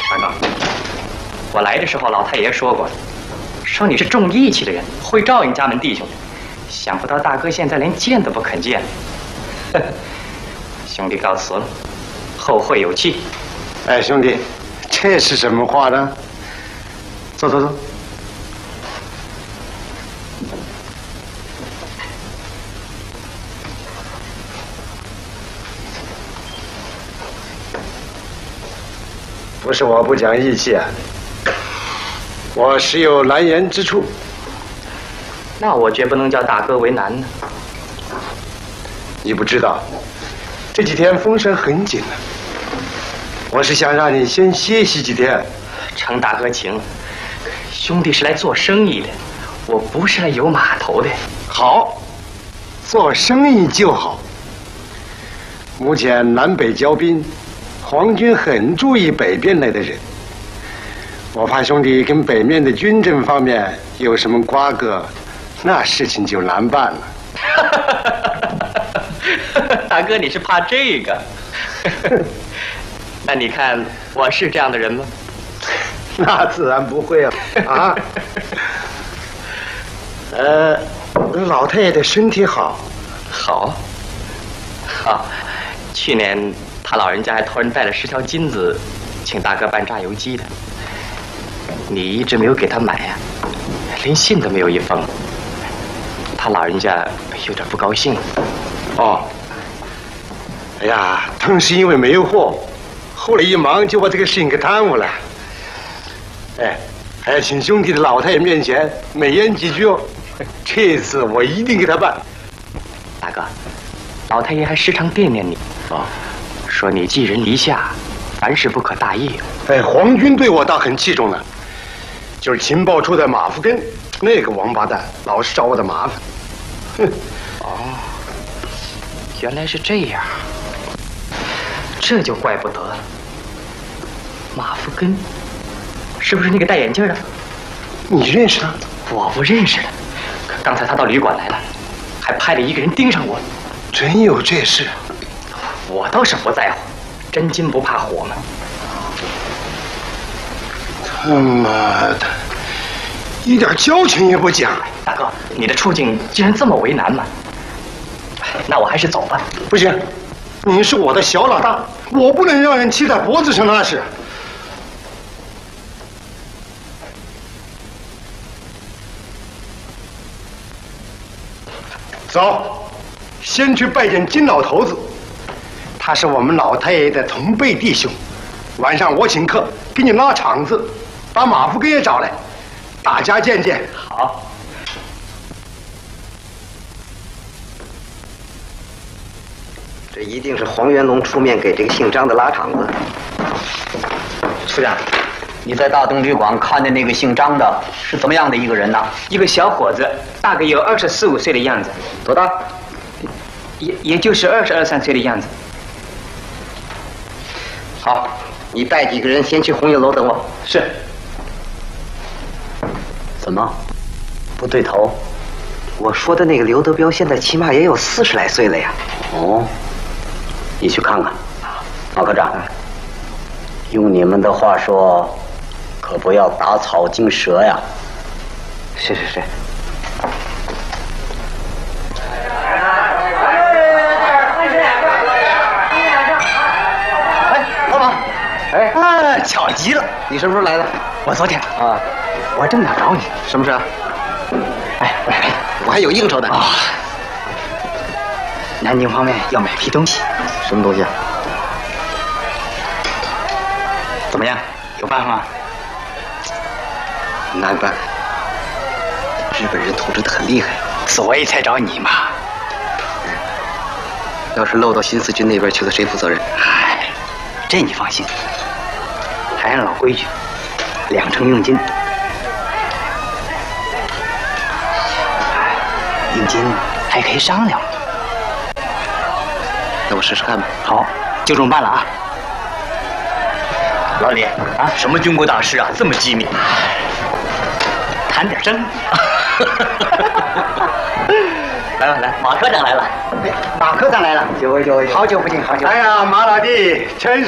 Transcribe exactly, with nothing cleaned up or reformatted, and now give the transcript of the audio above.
大哥，我来的时候老太爷说过，说你是重义气的人，会照应家门弟兄的。想不到大哥现在连见都不肯见。兄弟告辞了，后会有期。 哎，兄弟，这是什么话呢？走走走。不是我不讲义气啊，我实有难言之处。 那我绝不能叫大哥为难呢。 你不知道，这几天风声很紧呢。我是想让你先歇息几天。 承大哥情，兄弟是来做生意的，我不是来游码头的。 好，做生意就好。目前南北交兵，皇军很注意北边来的人。我怕兄弟跟北面的军政方面有什么瓜葛，那事情就难办了。 大哥，你是怕这个？那你看我是这样的人吗？ 那自然不会啊！啊，呃，老太爷的身体好， 好，好。去年他老人家还托人带了十条金子，请大哥办榨油机的。你一直没有给他买呀、啊，连信都没有一封。他老人家有点不高兴。 哦，哎呀，当时因为没有货，后来一忙就把这个事情给耽误了。哎，还要请兄弟的老太爷面前美言几句哦。这次我一定给他办。 大哥，老太爷还时常惦念你啊， 说你寄人篱下，凡事不可大意。 哎，皇军对我倒很器重呢，就是情报处的马福根那个王八蛋，老是找我的麻烦。哼， 哦，原来是这样，这就怪不得了。马福根，是不是那个戴眼镜的？ 你认识他？ 我不认识他。刚才他到旅馆来了，还派了一个人盯上我。 真有这事？ 我倒是不在乎，真金不怕火嘛。 他妈的，一点交情也不讲。 大哥，你的处境竟然这么为难吗？那我还是走吧。 不行，你是我的小老大，我不能让人骑在脖子上，那是。走，先去拜见金老头子，他是我们老太爷的同辈弟兄。晚上我请客，给你拉场子，把马福根也找来，大家见见。 好。 这一定是黄元龙出面给这个姓张的拉场子。 处长，你在大东旅馆看的那个姓张的是怎么样的一个人呢？ 一个小伙子，大概有二十四五岁的样子。 多大？ 也也就是二十二三岁的样子。 好，你带几个人先去红叶楼等我。 是。 怎么？不对头？ 我说的那个刘德彪现在起码也有四十来岁了呀。 哦，你去看看。马科长，用你们的话说，可不要打草惊蛇呀。 是是是。 哎，老马，哎啊，巧极了！ 你什么时候来的？ 我昨天啊， 我正想找你。 什么事啊？ 哎，哎， 我还有应酬的啊。南京方面要买批东西。 什么东西啊？ 怎么样？有办法吗？ 难办。日本人统治的很厉害， 所以才找你嘛。 要是漏到新四军那边去了，谁负责任？ 哎，这你放心。还按老规矩，两成佣金。佣金还可以商量。 那我试试看吧。 好，就这么办了啊。 老李啊，什么军国大事啊，这么机密？ 谈点真。 来了来，马科长来了。 马科长来了， 久违久违， 好久不见，好久。 哎呀，马老弟，真是